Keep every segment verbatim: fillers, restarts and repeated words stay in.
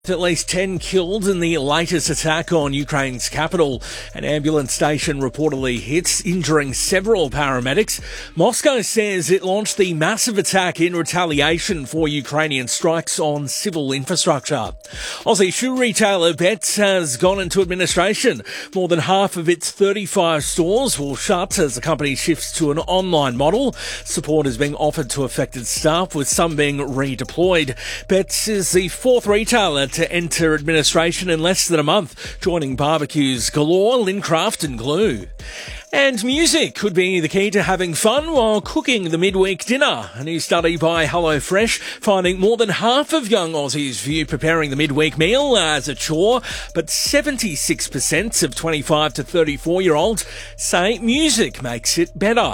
At least ten killed in the latest attack on Ukraine's capital. An ambulance station reportedly hit, injuring several paramedics. Moscow says it launched the massive attack in retaliation for Ukrainian strikes on civil infrastructure. Aussie shoe retailer Bets has gone into administration. More than half of its thirty-five stores will shut as the company shifts to an online model. Support is being offered to affected staff, with some being redeployed. Bets is the fourth retailer to enter administration in less than a month, joining barbecues galore, Lincraft and Glue. And music could be the key to having fun while cooking the midweek dinner. A new study by HelloFresh finding more than half of young Aussies view preparing the midweek meal as a chore, but seventy-six percent of twenty-five to thirty-four-year-olds say music makes it better.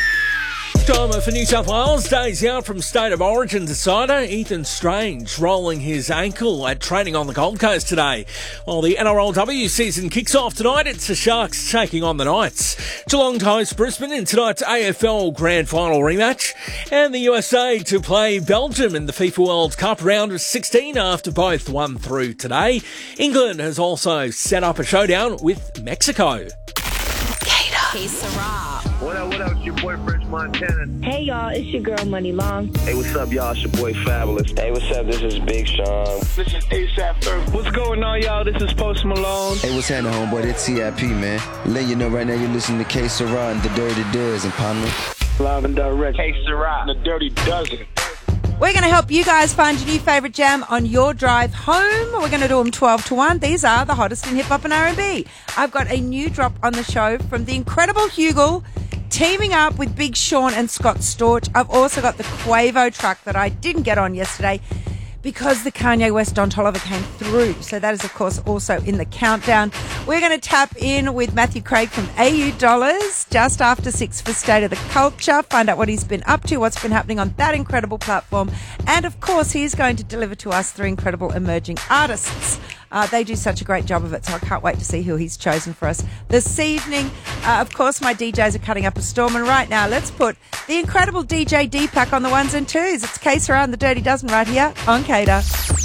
Time for New South Wales. Days out from State of Origin decider Ethan Strange rolling his ankle at training on the Gold Coast today. While the N R L W season kicks off tonight, it's the Sharks taking on the Knights. Geelong hosts Brisbane in tonight's A F L Grand Final rematch. And the U S A to play Belgium in the FIFA World Cup round of sixteen after both won through today. England has also set up a showdown with Mexico. Hey, Sarah. What up, what up? It's your boy, French Montana. Hey, y'all. It's your girl, Money Long. Hey, what's up, y'all? It's your boy, Fabulous. Hey, what's up? This is Big Sean. This is ASAP Ferg. What's going on, y'all? This is Post Malone. Hey, what's happening, homeboy? It's T I P, man. Let you know right now you're listening to K Sarah and the Dirty Dozen, partner. Live and direct. Hey, Sarah, the Dirty Dozen. We're going to help you guys find your new favourite jam on your drive home. We're going to do them twelve to one. These are the hottest in hip-hop and R and B. I've got a new drop on the show from the incredible Hugel, teaming up with Big Sean and Scott Storch. I've also got the Quavo track that I didn't get on yesterday because the Kanye West Don Toliver came through. So that is, of course, also in the countdown. We're going to tap in with Matthew Craig from A U Dollars just after six for State of the Culture. Find out what he's been up to, what's been happening on that incredible platform. And, of course, he's going to deliver to us three incredible emerging artists. Uh, they do such a great job of it, so I can't wait to see who he's chosen for us this evening. Uh, of course, my D Js are cutting up a storm, and right now, let's put the incredible D J Deepak on the ones and twos. It's K Sarah and the Dirty Dozen right here on Cater.